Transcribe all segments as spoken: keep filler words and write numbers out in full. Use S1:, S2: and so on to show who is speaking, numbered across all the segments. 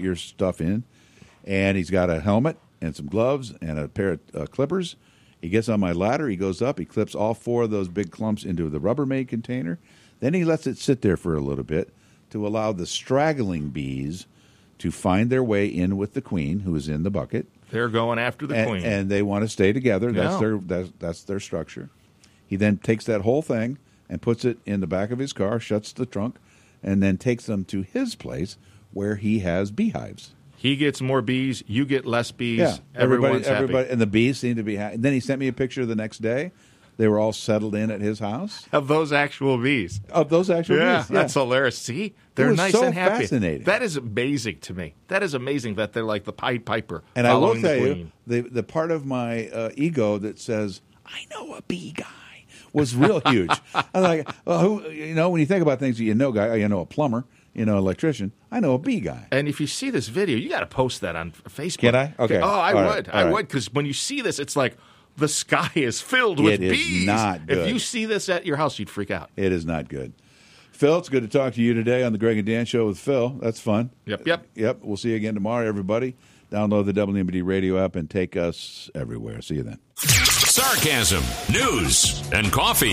S1: your stuff in. And he's got a helmet and some gloves and a pair of uh, clippers. He gets on my ladder. He goes up. He clips all four of those big clumps into the Rubbermaid container. Then he lets it sit there for a little bit to allow the straggling bees to find their way in with the queen, who is in the bucket.
S2: They're going after the
S1: and,
S2: queen.
S1: And they want to stay together. That's
S2: yeah.
S1: their that's, that's their structure. He then takes that whole thing and puts it in the back of his car, shuts the trunk, and then takes them to his place where he has beehives.
S2: He gets more bees. You get less bees.
S1: Yeah,
S2: Everyone's
S1: everybody, everybody,
S2: happy.
S1: and the bees seem to be happy. Then he sent me a picture the next day. They were all settled in at his house.
S2: Of those actual bees.
S1: Of those actual
S2: yeah,
S1: bees. Yeah,
S2: that's hilarious. See? They're
S1: it was
S2: nice
S1: so
S2: and happy.
S1: Fascinating.
S2: That is amazing to me. That is amazing that they're like the Pied Piper
S1: and I will
S2: following
S1: tell
S2: the
S1: you,
S2: queen.
S1: the, the part of my uh, ego that says, I know a bee guy, was real huge. I'm like, well, who, you know, when you think about things, you know, guy, you know, a plumber, you know, electrician. I know a bee guy.
S2: And if you see this video, you got to post that on Facebook.
S1: Can I? Okay.
S2: Oh, I
S1: All
S2: would.
S1: right.
S2: I
S1: All
S2: would, because when you see this, it's like the sky is filled with
S1: It is
S2: bees.
S1: not good.
S2: If you see this at your house, you'd freak out.
S1: It is not good. Phil, it's good to talk to you today on the Greg and Dan Show with Phil. That's fun.
S2: Yep, yep.
S1: Yep. We'll see you again tomorrow, everybody. Download the W M B D radio app and take us everywhere. See you then.
S3: Sarcasm, news, and coffee.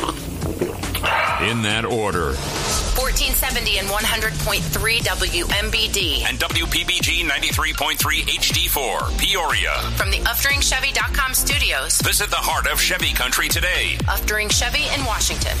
S3: In that order.
S4: fourteen seventy and one hundred point three W M B D.
S3: And W P B G ninety-three point three H D four, Peoria.
S4: From the Uftering Chevy dot com studios.
S3: Visit the heart of Chevy country today.
S4: Uftering Chevy in Washington.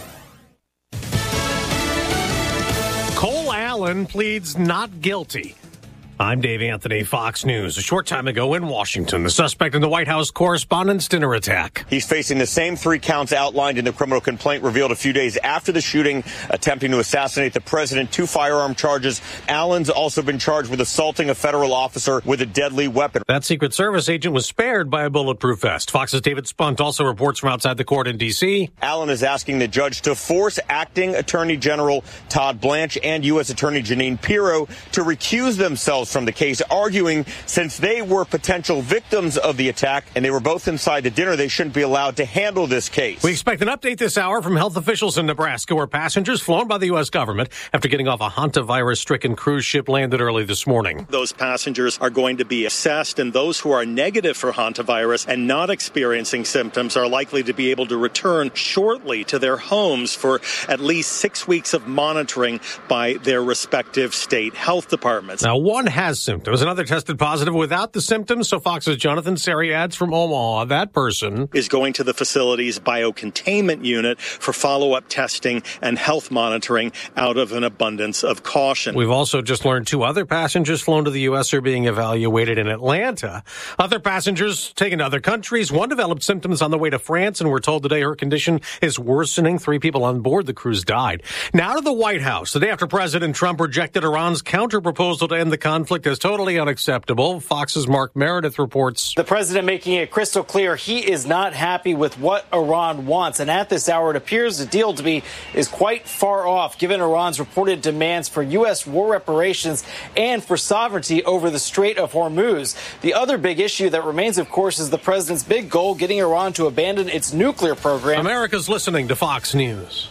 S5: Cole Allen pleads not guilty. I'm Dave Anthony, Fox News. A short time ago in Washington, the suspect in the White House Correspondents' Dinner attack.
S6: He's facing the same three counts outlined in the criminal complaint revealed a few days after the shooting, attempting to assassinate the president. Two firearm charges. Allen's also been charged with assaulting a federal officer with a deadly weapon.
S5: That Secret Service agent was spared by a bulletproof vest. Fox's David Spunt also reports from outside the court in D C.
S6: Allen is asking the judge to force acting Attorney General Todd Blanche and U S Attorney Jeanine Pirro to recuse themselves from the case, arguing since they were potential victims of the attack and they were both inside the dinner, they shouldn't be allowed to handle this case.
S5: We expect an update this hour from health officials in Nebraska, where passengers flown by the U S government after getting off a hantavirus-stricken cruise ship landed early this morning.
S7: Those passengers are going to be assessed, and those who are negative for hantavirus and not experiencing symptoms are likely to be able to return shortly to their homes for at least six weeks of monitoring by their respective state health departments.
S5: Now, one has symptoms. Another tested positive without the symptoms. So Fox's Jonathan Seri adds from Omaha, that person
S7: is going to the facility's biocontainment unit for follow-up testing and health monitoring out of an abundance of caution.
S5: We've also just learned two other passengers flown to the U S are being evaluated in Atlanta. Other passengers taken to other countries. One developed symptoms on the way to France, and we're told today her condition is worsening. Three people on board the cruise died. Now to the White House. The day after President Trump rejected Iran's counter-proposal to end the conflict as totally unacceptable. Fox's Mark Meredith reports.
S8: The president making it crystal clear he is not happy with what Iran wants. And at this hour, it appears the deal to be is quite far off, given Iran's reported demands for U S war reparations and for sovereignty over the Strait of Hormuz. The other big issue that remains, of course, is the president's big goal, getting Iran to abandon its nuclear program.
S5: America's listening to Fox News.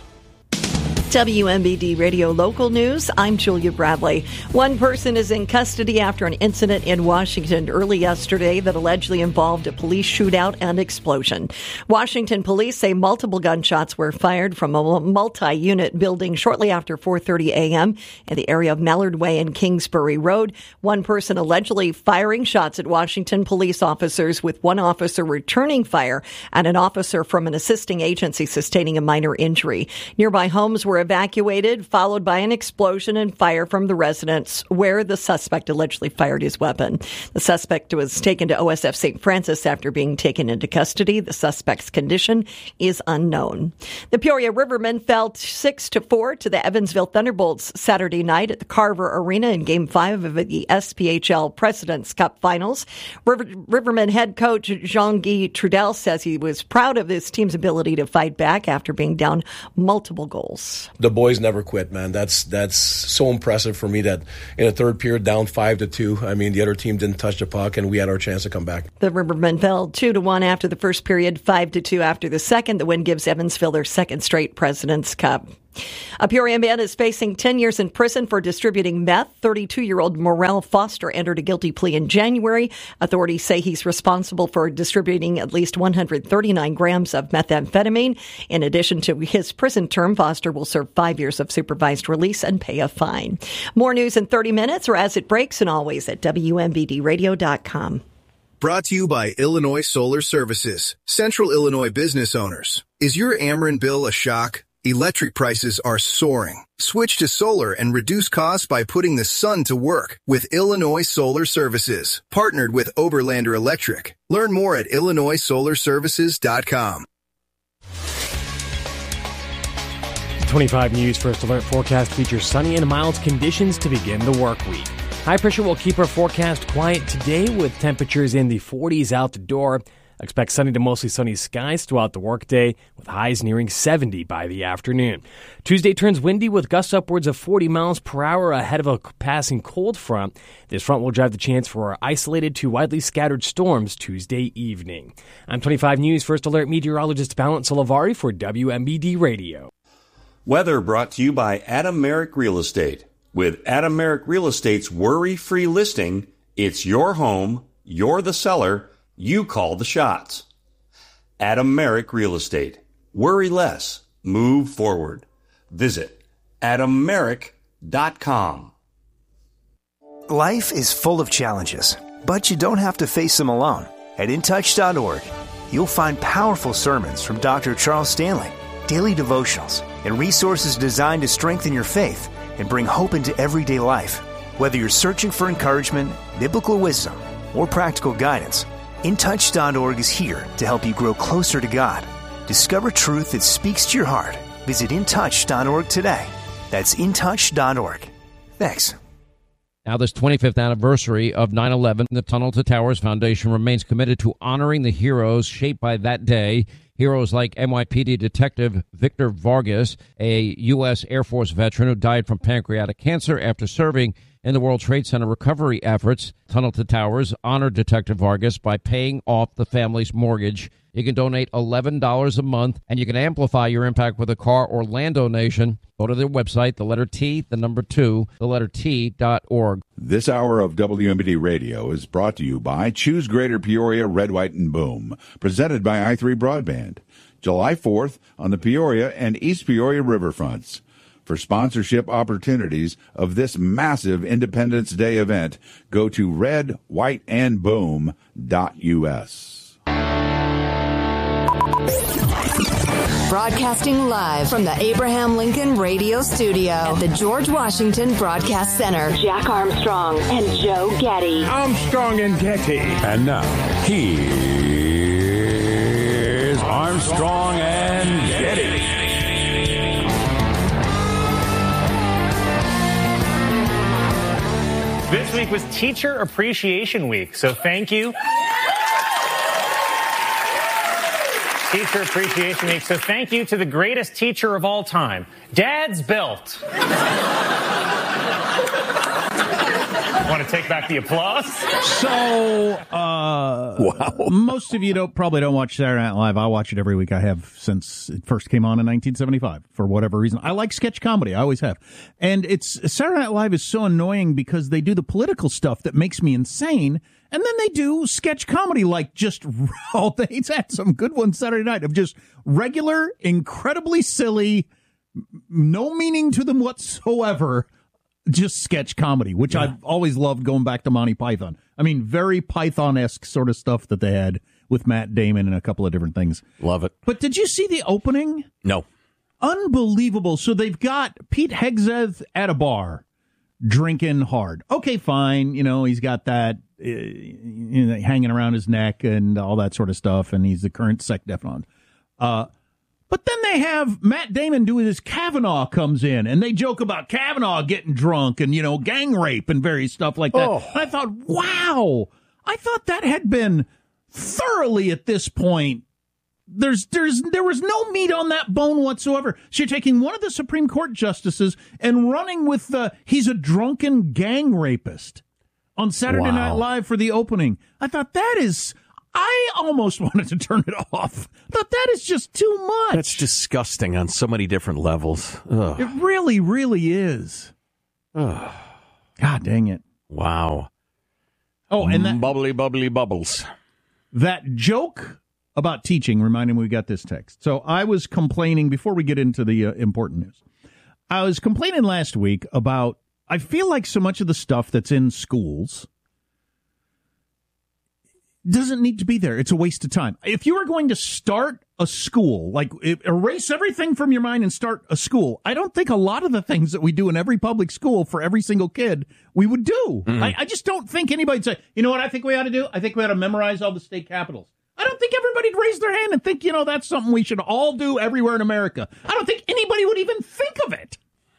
S9: W M B D Radio Local News, I'm Julia Bradley. One person is in custody after an incident in Washington early yesterday that allegedly involved a police shootout and explosion. Washington police say multiple gunshots were fired from a multi-unit building shortly after four thirty a.m. in the area of Mallard Way and Kingsbury Road. One person allegedly firing shots at Washington police officers, with one officer returning fire and an officer from an assisting agency sustaining a minor injury. Nearby homes were evacuated, followed by an explosion and fire from the residence where the suspect allegedly fired his weapon. The suspect was taken to O S F Saint Francis after being taken into custody. The suspect's condition is unknown. The Peoria Rivermen fell six to four to the Evansville Thunderbolts Saturday night at the Carver Arena in Game five of the S P H L President's Cup Finals. River, Rivermen head coach Jean-Guy Trudel says he was proud of his team's ability to fight back after being down multiple goals.
S10: The boys never quit, man. That's that's so impressive for me that in the third period, down five to two. I mean, the other team didn't touch the puck, and we had our chance to come back.
S9: The Rivermen fell two to one after the first period, five to two after the second. The win gives Evansville their second straight President's Cup. A Peoria man is facing ten years in prison for distributing meth. thirty-two-year-old Morel Foster entered a guilty plea in January. Authorities say he's responsible for distributing at least one hundred thirty-nine grams of methamphetamine. In addition to his prison term, Foster will serve five years of supervised release and pay a fine. More news in thirty minutes or as it breaks, and always at W M B D radio dot com.
S11: Brought to you by Illinois Solar Services, Central Illinois business owners. Is your Ameren bill a shock? Electric prices are soaring. Switch to solar and reduce costs by putting the sun to work with Illinois Solar Services, partnered with Oberlander Electric. Learn more at illinois solar services dot com.
S12: twenty-five News First Alert forecast features sunny and mild conditions to begin the work week. High pressure will keep our forecast quiet today with temperatures in the forties out the door. Expect sunny to mostly sunny skies throughout the workday, with highs nearing seventy by the afternoon. Tuesday turns windy with gusts upwards of forty miles per hour ahead of a passing cold front. This front will drive the chance for isolated to widely scattered storms Tuesday evening. I'm twenty-five News First Alert meteorologist Balance Salavari for W M B D Radio.
S13: Weather brought to you by Adam Merrick Real Estate. With Adam Merrick Real Estate's worry-free listing, it's your home, you're the seller, you call the shots. Adam Merrick Real Estate. Worry less. Move forward. Visit adam merrick dot com.
S14: Life is full of challenges, but you don't have to face them alone. At in touch dot org, you'll find powerful sermons from Doctor Charles Stanley, daily devotionals, and resources designed to strengthen your faith and bring hope into everyday life. Whether you're searching for encouragement, biblical wisdom, or practical guidance, in touch dot org is here to help you grow closer to God. Discover truth that speaks to your heart. Visit in touch dot org today. That's in touch dot org. Thanks.
S15: Now, this twenty-fifth anniversary of nine eleven, the Tunnel to Towers Foundation remains committed to honoring the heroes shaped by that day. Heroes like N Y P D Detective Victor Vargas, a U S Air Force veteran who died from pancreatic cancer after serving in the World Trade Center recovery efforts. Tunnel to Towers honored Detective Vargas by paying off the family's mortgage. You can donate eleven dollars a month, and you can amplify your impact with a car or land donation. Go to their website, the letter T, the number two, the letter T dot org.
S1: This hour of W M B D Radio is brought to you by Choose Greater Peoria, Red, White, and Boom, presented by i three Broadband. July fourth on the Peoria and East Peoria riverfronts. For sponsorship opportunities of this massive Independence Day event, go to red white and boom dot U S.
S16: Broadcasting live from the Abraham Lincoln Radio Studio at the George Washington Broadcast Center. Jack Armstrong and Joe Getty.
S17: Armstrong and Getty. And now, here's Armstrong and Getty.
S18: This week was Teacher Appreciation Week, so thank you. Teacher Appreciation Week, so thank you to the greatest teacher of all time, Dad's Belt. Want to take back the applause?
S19: So, uh, wow. Most of you don't probably don't watch Saturday Night Live. I watch it every week. I have since it first came on in nineteen seventy-five for whatever reason. I like sketch comedy. I always have. And it's Saturday Night Live is so annoying because they do the political stuff that makes me insane. And then they do sketch comedy like just all day. It's had some good ones Saturday night of just regular, incredibly silly, no meaning to them whatsoever. Just sketch comedy, which yeah. I've always loved going back to Monty Python. I mean, very Python-esque sort of stuff that they had with Matt Damon and a couple of different things.
S2: Love it.
S19: But did you see the opening?
S2: No.
S19: Unbelievable. So they've got Pete Hegseth at a bar drinking hard. Okay, fine. You know, he's got that uh, you know, hanging around his neck and all that sort of stuff, and he's the current Sec Deflon. Uh But then they have Matt Damon do this. Kavanaugh comes in, and they joke about Kavanaugh getting drunk and, you know, gang rape and various stuff like that. Oh. And I thought, wow, I thought that had been thoroughly at this point. There's, there's, there was no meat on that bone whatsoever. So you're taking one of the Supreme Court justices and running with the, he's a drunken gang rapist on Saturday wow. Night Live for the opening. I thought that is, I almost wanted to turn it off. But that is just too much.
S20: That's disgusting on so many different levels. Ugh.
S19: It really, really is.
S20: Ugh.
S19: God dang it.
S20: Wow.
S19: Oh, and that
S20: bubbly, bubbly bubbles.
S19: That joke about teaching reminded me we got this text. So I was complaining before we get into the uh, important news. I was complaining last week about, I feel like so much of the stuff that's in schools doesn't need to be there. It's a waste of time. If you were going to start a school, like erase everything from your mind and start a school, I don't think a lot of the things that we do in every public school for every single kid we would do. Mm-hmm. I, I just don't think anybody'd say, you know what I think we ought to do? I think we ought to memorize all the state capitals. I don't think everybody'd raise their hand and think, you know, that's something we should all do everywhere in America. I don't think anybody would even think of it.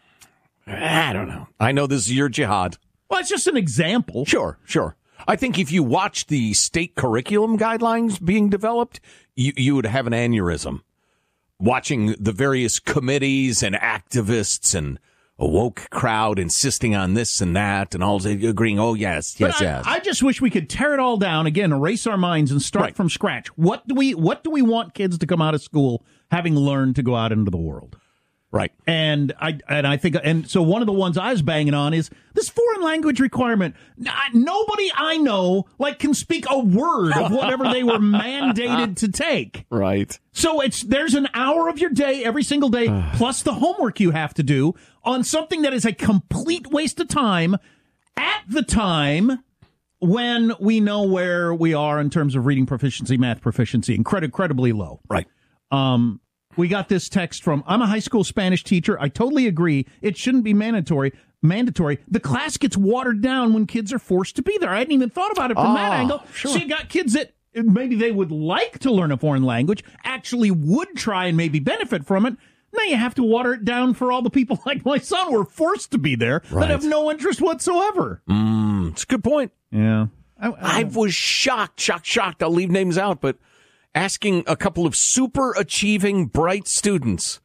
S20: I don't know. I know this is your jihad.
S19: Well, it's just an example.
S20: Sure, sure. I think if you watch the state curriculum guidelines being developed, you, you would have an aneurysm. Watching the various committees and activists and a woke crowd insisting on this and that and all agreeing, oh, yes, yes,
S19: but I,
S20: yes.
S19: I just wish we could tear it all down, again, erase our minds and start right. from scratch. What do we What do we want kids to come out of school having learned to go out into the world?
S20: Right.
S19: And I and I think, and so one of the ones I was banging on is this foreign language requirement. Nobody I know like can speak a word of whatever they were mandated to take.
S20: Right.
S19: So it's there's an hour of your day every single day, plus the homework you have to do on something that is a complete waste of time at the time when we know where we are in terms of reading proficiency, math proficiency, incred- incredibly low.
S20: Right.
S19: Um. We got this text from, I'm a high school Spanish teacher. I totally agree. It shouldn't be mandatory. Mandatory. The class gets watered down when kids are forced to be there. I hadn't even thought about it from
S20: oh,
S19: that angle.
S20: Sure.
S19: So you got kids that maybe they would like to learn a foreign language, actually would try and maybe benefit from it. Now you have to water it down for all the people like my son who are forced to be there
S20: right.
S19: that have no interest whatsoever.
S20: Mm, it's a good point.
S19: Yeah.
S20: I, I, I was shocked, shocked, shocked. I'll leave names out, but asking a couple of super achieving, bright students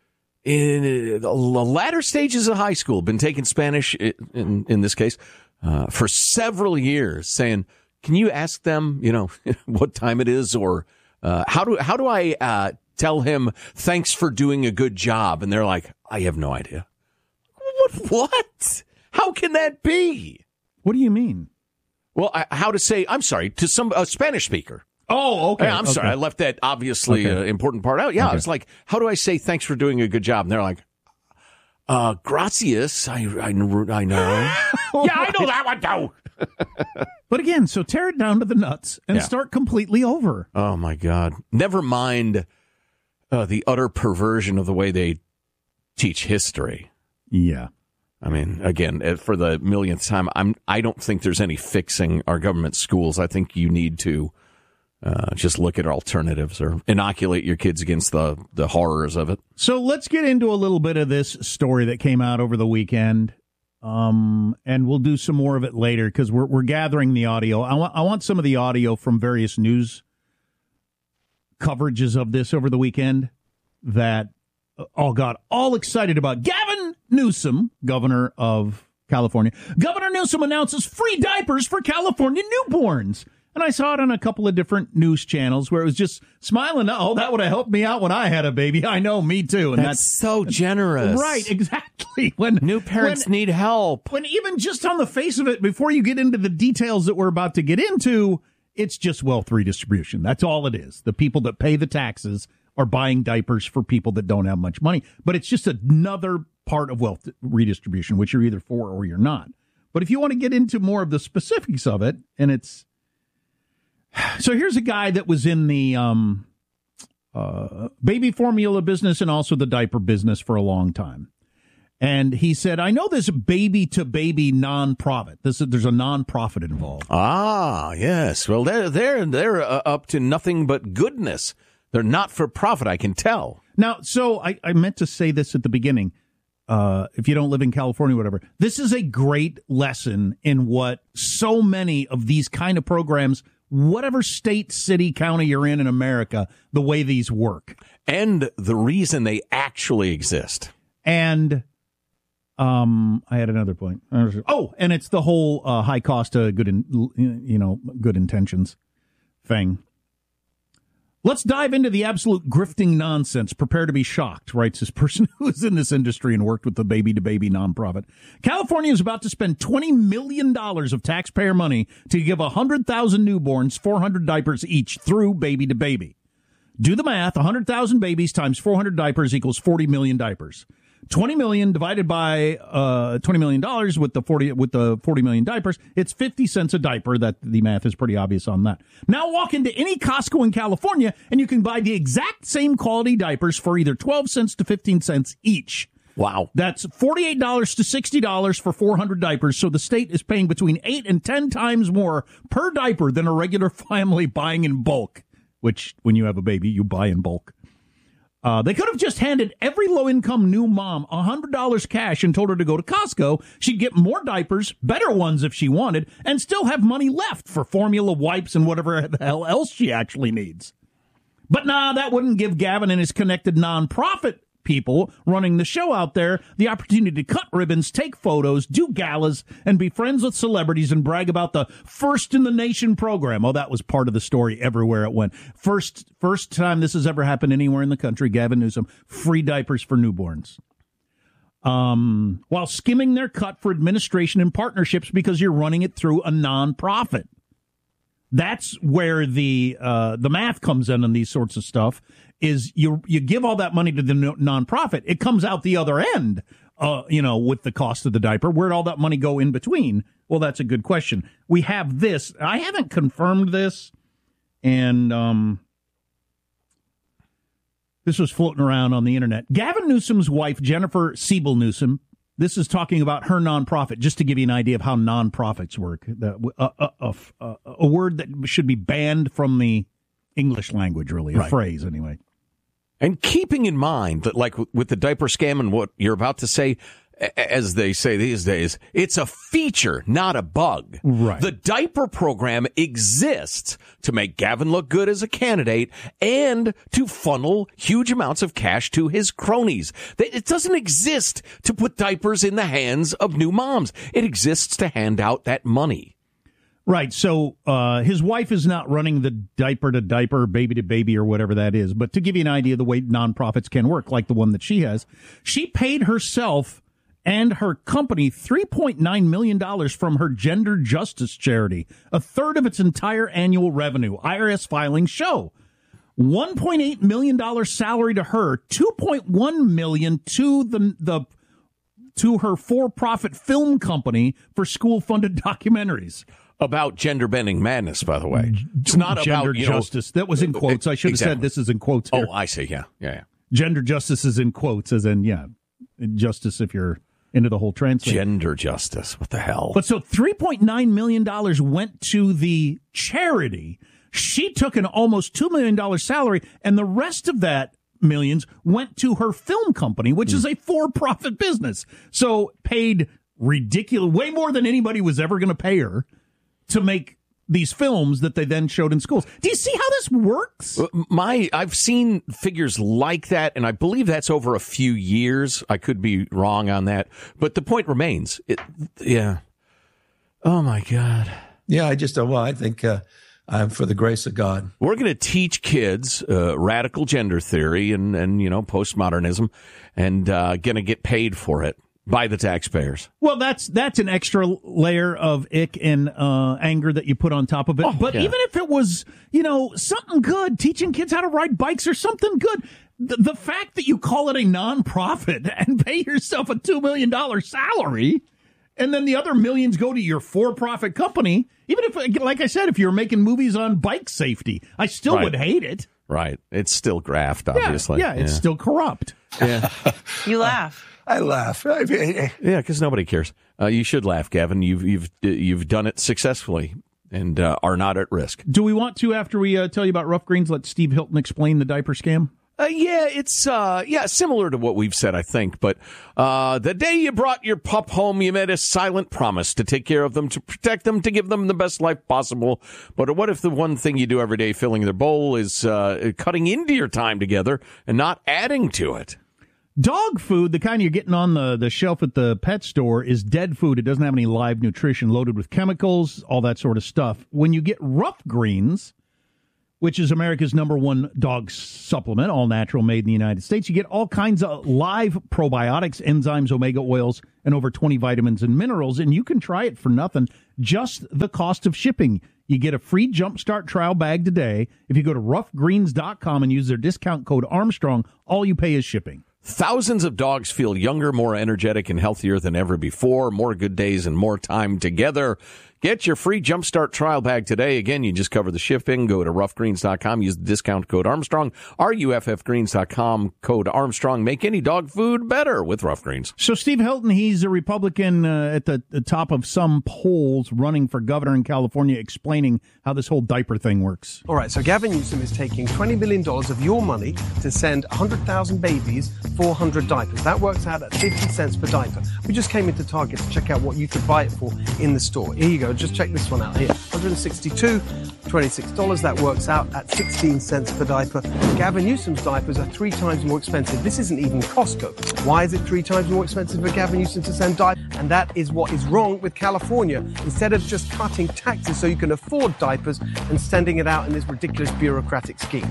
S20: in the latter stages of high school, been taking Spanish in, in, in this case, uh, for several years, saying, can you ask them, you know, what time it is, or uh, how do how do I uh, tell him thanks for doing a good job? And they're like, I have no idea. What? What? How can that be?
S19: What do you mean?
S20: Well, I, how to say, I'm sorry, to some a Spanish speaker.
S19: Oh, okay.
S20: I'm
S19: okay.
S20: sorry. I left that obviously
S19: okay.
S20: uh, important part out. Yeah,
S19: okay.
S20: It's like, how do I say thanks for doing a good job? And they're like, uh, gracias. I, I, I know.
S19: Yeah,
S20: I know that one too.
S19: But again, so tear it down to the nuts and
S20: yeah.
S19: start completely over.
S20: Oh, my God. Never mind uh, the utter perversion of the way they teach history.
S19: Yeah.
S20: I mean, again, for the millionth time, I'm, I don't think there's any fixing our government schools. I think you need to Uh, just look at alternatives or inoculate your kids against the, the horrors of it.
S19: So let's get into a little bit of this story that came out over the weekend, um, and we'll do some more of it later because we're we're gathering the audio. I want I want some of the audio from various news coverages of this over the weekend that all got all excited about. Gavin Newsom, governor of California. Governor Newsom announces free diapers for California newborns. And I saw it on a couple of different news channels where it was just smiling. Oh, that would have helped me out when I had a baby. I know, me too. And
S20: that's, that's so generous.
S19: Right, exactly. When
S20: new parents when, need help.
S19: When even just on the face of it, before you get into the details that we're about to get into, it's just wealth redistribution. That's all it is. The people that pay the taxes are buying diapers for people that don't have much money. But it's just another part of wealth redistribution, which you're either for or you're not. But if you want to get into more of the specifics of it, and it's so here's a guy that was in the um, uh, baby formula business and also the diaper business for a long time. And he said, I know this baby-to-baby nonprofit. This is, there's a nonprofit involved.
S20: Ah, yes. Well, they're, they're, they're uh, up to nothing but goodness. They're not for profit, I can tell.
S19: Now, so I, I meant to say this at the beginning. Uh, if you don't live in California, whatever, this is a great lesson in what so many of these kind of programs, whatever state, city, county you're in in America, the way these work.
S20: And the reason they actually exist.
S19: And um, I had another point. Oh, and it's the whole uh, high cost of good, in, you know, good intentions thing. Let's dive into the absolute grifting nonsense. Prepare to be shocked, writes this person who is in this industry and worked with the baby-to-baby nonprofit. California is about to spend twenty million dollars of taxpayer money to give one hundred thousand newborns four hundred diapers each through baby-to-baby. Do the math. one hundred thousand babies times four hundred diapers equals forty million diapers. twenty million divided by uh, twenty million dollars with the forty with the forty million diapers, it's fifty cents a diaper. That the math is pretty obvious on that. Now walk into any Costco in California and you can buy the exact same quality diapers for either twelve cents to fifteen cents each.
S20: Wow.
S19: That's forty-eight dollars to sixty dollars for four hundred diapers. So the state is paying between eight and ten times more per diaper than a regular family buying in bulk, which when you have a baby, you buy in bulk. Uh, they could have just handed every low-income new mom one hundred dollars cash and told her to go to Costco. She'd get more diapers, better ones if she wanted, and still have money left for formula, wipes, and whatever the hell else she actually needs. But nah, that wouldn't give Gavin and his connected nonprofit people running the show out there the opportunity to cut ribbons, take photos, do galas, and be friends with celebrities and brag about the first in the nation program. Oh, that was part of the story everywhere it went. First, first time this has ever happened anywhere in the country, Gavin Newsom, free diapers for newborns. Um, while skimming their cut for administration and partnerships because you're running it through a nonprofit. That's where the uh, the math comes in on these sorts of stuff. Is you you give all that money to the nonprofit, it comes out the other end, uh, you know, with the cost of the diaper. Where'd all that money go in between? Well, that's a good question. We have this. I haven't confirmed this, and um, this was floating around on the internet. Gavin Newsom's wife, Jennifer Siebel Newsom, this is talking about her nonprofit, just to give you an idea of how nonprofits work. The, a, a, a, a, a word that should be banned from the English language, really, a
S20: right.
S19: phrase anyway.
S20: And keeping in mind that, like with the diaper scam and what you're about to say, as they say these days, it's a feature, not a bug.
S19: Right.
S20: The diaper program exists to make Gavin look good as a candidate and to funnel huge amounts of cash to his cronies. It doesn't exist to put diapers in the hands of new moms. It exists to hand out that money.
S19: Right. So uh, his wife is not running the diaper to diaper, baby to baby, or whatever that is. But to give you an idea of the way nonprofits can work, like the one that she has, she paid herself and her company three point nine million dollars from her gender justice charity, a third of its entire annual revenue. I R S filings show one point eight million dollars salary to her, two point one million dollars to the the to her for-profit film company for school-funded documentaries.
S20: About gender-bending madness, by the way. It's not
S19: gender
S20: about, you
S19: justice.
S20: know,
S19: that was in quotes. I should have
S20: exactly.
S19: said this is in quotes here.
S20: Oh, I see. Yeah, yeah, yeah.
S19: Gender justice is in quotes, as in, yeah, justice if you're into the whole translate.
S20: Gender justice. What the hell?
S19: But so three point nine million dollars went to the charity. She took an almost two million dollars salary, and the rest of that millions went to her film company, which mm. is a for-profit business. So paid ridiculous, way more than anybody was ever going to pay her to make these films that they then showed in schools. Do you see how this works?
S20: My, I've seen figures like that, and I believe that's over a few years. I could be wrong on that, but the point remains. It, yeah. Oh my God.
S21: Yeah, I just, well, I think uh, I'm for the grace of God.
S20: We're going to teach kids uh, radical gender theory and, and, you know, postmodernism, and uh, going to get paid for it. By the taxpayers.
S19: Well, that's that's an extra layer of ick and uh, anger that you put on top of it.
S20: Oh,
S19: but
S20: yeah.
S19: even if it was, you know, something good, teaching kids how to ride bikes or something good, the, the fact that you call it a nonprofit and pay yourself a two million dollars salary, and then the other millions go to your for-profit company, even if, like I said, if you're making movies on bike safety, I still
S20: right.
S19: would hate it.
S20: Right. It's still graft, obviously.
S19: Yeah, yeah it's yeah. still corrupt.
S20: Yeah.
S22: You laugh.
S21: I laugh.
S20: Yeah, because nobody cares. Uh, you should laugh, Gavin. You've you've you've done it successfully and uh, are not at risk.
S19: Do we want to, after we uh, tell you about Rough Greens, let Steve Hilton explain the diaper scam?
S20: Uh, yeah, it's uh, yeah similar to what we've said, I think. But uh, the day you brought your pup home, you made a silent promise to take care of them, to protect them, to give them the best life possible. But what if the one thing you do every day, filling their bowl, is uh, cutting into your time together and not adding to it?
S19: Dog food, the kind you're getting on the, the shelf at the pet store, is dead food. It doesn't have any live nutrition, loaded with chemicals, all that sort of stuff. When you get Rough Greens, which is America's number one dog supplement, all natural, made in the United States. You get all kinds of live probiotics, enzymes, omega oils, and over twenty vitamins and minerals, and you can try it for nothing, just the cost of shipping. You get a free Jumpstart trial bag today. If you go to rough greens dot com and use their discount code Armstrong, all you pay is shipping.
S20: Thousands of dogs feel younger, more energetic, and healthier than ever before. More good days and more time together. Get your free Jumpstart trial bag today. Again, you just cover the shipping. Go to rough greens dot com. Use the discount code Armstrong. R U F F greens dot com, code Armstrong. Make any dog food better with Rough Greens.
S19: So Steve Hilton, he's a Republican uh, at the, the top of some polls running for governor in California, explaining how this whole diaper thing works.
S3: All right, so Gavin Newsom is taking twenty million dollars of your money to send one hundred thousand babies four hundred diapers. That works out at fifty cents per diaper. We just came into Target to check out what you could buy it for in the store. Here you go. Just check this one out here. one hundred sixty-two dollars, twenty-six dollars. That works out at sixteen cents per diaper. Gavin Newsom's diapers are three times more expensive. This isn't even Costco. Why is it three times more expensive for Gavin Newsom to send diapers? And that is what is wrong with California. Instead of just cutting taxes so you can afford diapers and sending it out in this ridiculous bureaucratic scheme.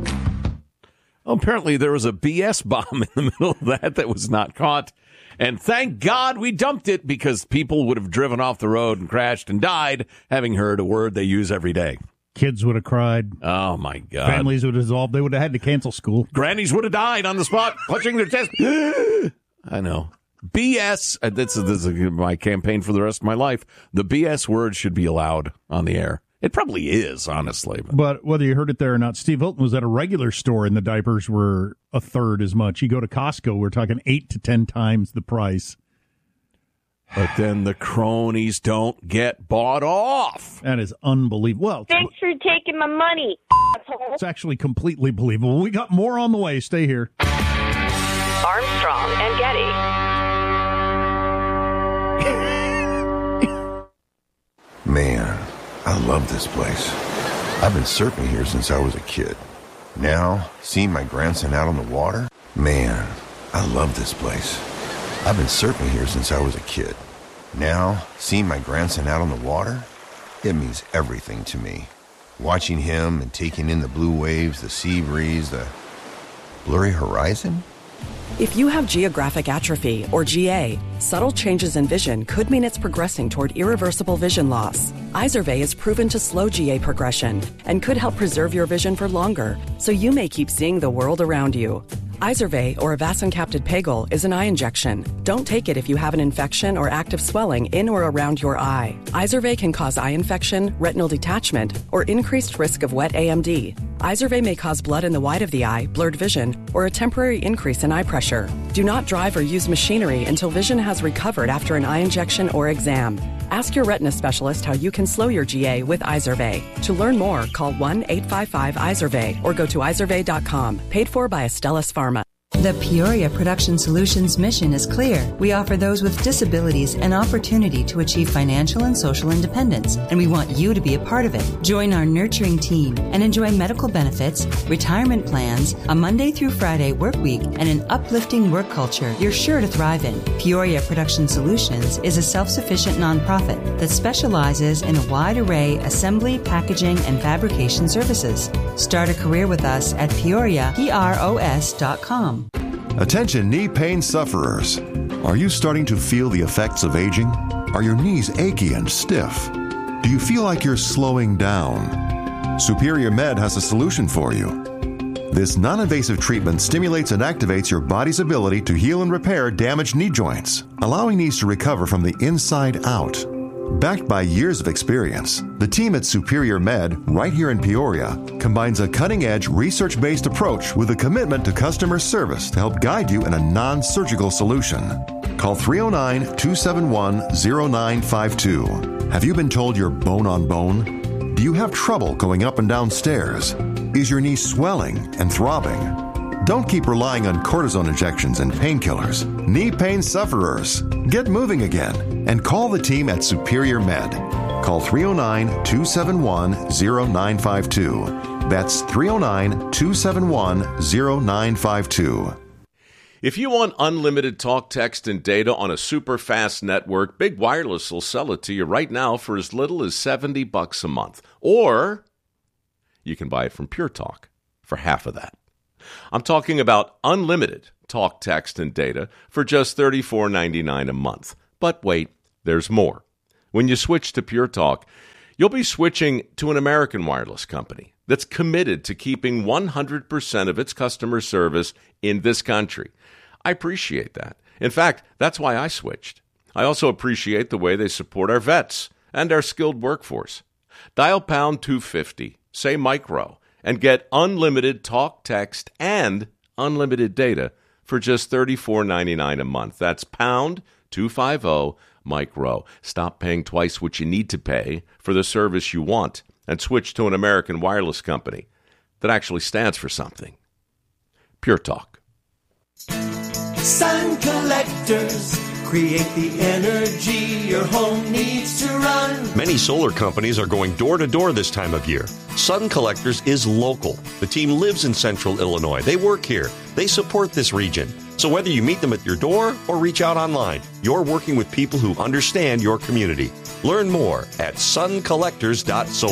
S20: Well, apparently there was a B S bomb in the middle of that that was not caught. And thank God we dumped it, because people would have driven off the road and crashed and died having heard a word they use every day.
S19: Kids would have cried.
S20: Oh, my God.
S19: Families would have dissolved. They would have had to cancel school.
S20: Grannies would have died on the spot, clutching their chest. I know. B S, uh, this, is, this is my campaign for the rest of my life. The B S word should be allowed on the air. It probably is, honestly. But.
S19: but whether you heard it there or not, Steve Hilton was at a regular store and the diapers were a third as much. You go to Costco, we're talking eight to ten times the price.
S20: But then the cronies don't get bought off.
S19: That is unbelievable. Well,
S22: thanks for taking my money, asshole.
S19: It's actually completely believable. We got more on the way. Stay here.
S16: Armstrong and Getty.
S23: Man, I love this place. I've been surfing here since I was a kid. Now, seeing my grandson out on the water, man, I love this place. I've been surfing here since I was a kid. Now, seeing my grandson out on the water, it means everything to me. Watching him and taking in the blue waves, the sea breeze, the blurry horizon.
S24: If you have geographic atrophy, or G A, subtle changes in vision could mean it's progressing toward irreversible vision loss. Izervay is proven to slow G A progression and could help preserve your vision for longer, so you may keep seeing the world around you. Izervay, or avacincaptad pegol, is an eye injection. Don't take it if you have an infection or active swelling in or around your eye. Izervay can cause eye infection, retinal detachment, or increased risk of wet A M D. Izervay may cause blood in the white of the eye, blurred vision, or a temporary increase in eye pressure. Do not drive or use machinery until vision has recovered after an eye injection or exam. Ask your retina specialist how you can slow your G A with Izervay. To learn more, call one eight five five Izervay or go to izervay dot com. Paid for by Astellas Pharma.
S25: The Peoria Production Solutions mission is clear. We offer those with disabilities an opportunity to achieve financial and social independence, and we want you to be a part of it. Join our nurturing team and enjoy medical benefits, retirement plans, a Monday through Friday work week, and an uplifting work culture you're sure to thrive in. Peoria Production Solutions is a self-sufficient nonprofit that specializes in a wide array of assembly, packaging, and fabrication services. Start a career with us at peoria pros dot com.
S26: Attention knee pain sufferers. Are you starting to feel the effects of aging? Are your knees achy and stiff? Do you feel like you're slowing down? Superior Med has a solution for you. This non-invasive treatment stimulates and activates your body's ability to heal and repair damaged knee joints, allowing knees to recover from the inside out. Backed by years of experience, the team at Superior Med, right here in Peoria, combines a cutting-edge, research-based approach with a commitment to customer service to help guide you in a non-surgical solution. Call three oh nine, two seven one, oh nine five two. Have you been told you're bone on bone? Do you have trouble going up and down stairs? Is your knee swelling and throbbing? Don't keep relying on cortisone injections and painkillers. Knee pain sufferers, get moving again and call the team at Superior Med. Call three oh nine, two seven one, oh nine five two. That's three oh nine, two seven one, oh nine five two.
S27: If you want unlimited talk, text, and data on a super fast network, Big Wireless will sell it to you right now for as little as seventy bucks a month. Or you can buy it from Pure Talk for half of that. I'm talking about unlimited talk, text, and data for just thirty-four ninety-nine a month. But wait, there's more. When you switch to Pure Talk, you'll be switching to an American wireless company that's committed to keeping one hundred percent of its customer service in this country. I appreciate that. In fact, that's why I switched. I also appreciate the way they support our vets and our skilled workforce. Dial pound two fifty, say micro, and get unlimited talk, text, and unlimited data for just thirty-four ninety-nine a month. That's pound two fifty, micro. Stop paying twice what you need to pay for the service you want and switch to an American wireless company that actually stands for something. Pure Talk.
S4: Sun collectors create the energy your home needs to run.
S5: Many solar companies are going door to door this time of year. Sun Collectors is local. The team lives in Central Illinois. They work here. They support this region. So whether you meet them at your door or reach out online, you're working with people who understand your community. Learn more at sun collectors dot solar.